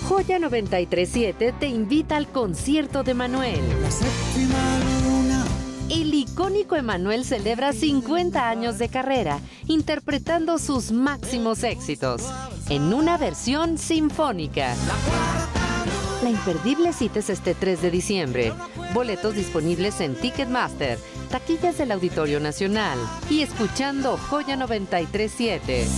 Joya 937 te invita al concierto de Manuel. La séptima luna. El icónico Emanuel celebra 50 años de carrera, interpretando sus máximos éxitos, en una versión sinfónica. La imperdible cita es este 3 de diciembre. Boletos disponibles en Ticketmaster, taquillas del Auditorio Nacional y escuchando Joya 937.